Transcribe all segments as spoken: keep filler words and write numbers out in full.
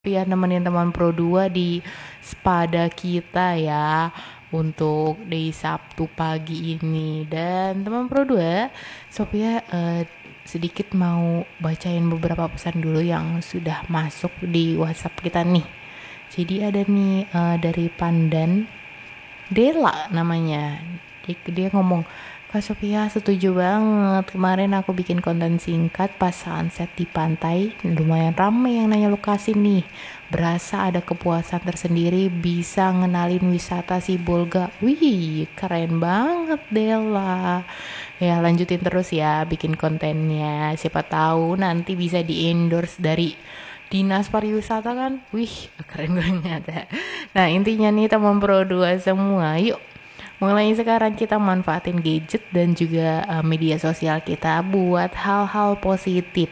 Ya nemenin teman Pro dua di spada kita ya untuk di Sabtu pagi ini. Dan teman Pro dua, Sophia eh, sedikit mau bacain beberapa pesan dulu yang sudah masuk di WhatsApp kita nih. Jadi ada nih eh, dari Pandan Dela namanya. Dia, dia ngomong, Kak Sophia setuju banget. Kemarin aku bikin konten singkat pas sunset di pantai. Lumayan rame yang nanya lokasi nih. Berasa ada kepuasan tersendiri bisa ngenalin wisata Sibolga. Wih, keren banget Dela. Ya lanjutin terus ya bikin kontennya. Siapa tahu nanti bisa di endorse dari Dinas Pariwisata kan. Wih, keren banget. Nah intinya nih teman Pro dua semua, yuk mulai sekarang kita manfaatin gadget dan juga uh, media sosial kita buat hal-hal positif.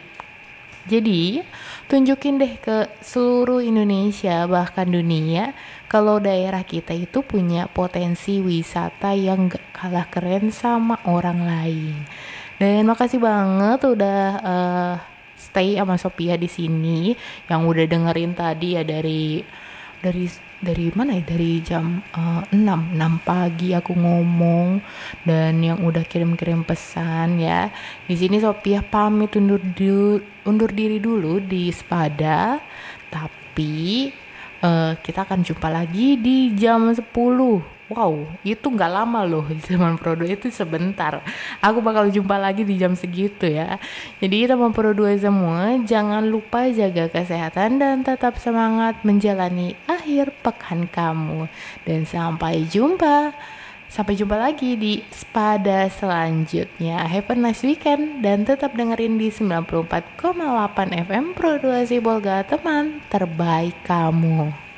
Jadi, tunjukin deh ke seluruh Indonesia bahkan dunia kalau daerah kita itu punya potensi wisata yang gak kalah keren sama orang lain. Dan makasih banget udah uh, stay sama Sophia di sini yang udah dengerin tadi ya dari dari dari mana ya dari jam uh, enam enam pagi aku ngomong dan yang udah kirim-kirim pesan ya. Di sini Sophia pamit undur du, undur diri dulu di Spada. Tapi uh, kita akan jumpa lagi di jam sepuluh. Wow, itu nggak lama loh di zaman Pro dua itu sebentar. Aku bakal jumpa lagi di jam segitu ya. Jadi teman Pro dua semua, jangan lupa jaga kesehatan dan tetap semangat menjalani akhir pekan kamu. Dan sampai jumpa. Sampai jumpa lagi di Spada selanjutnya. Have a nice weekend dan tetap dengerin di sembilan puluh empat koma delapan F M Pro dua Sibolga, teman terbaik kamu.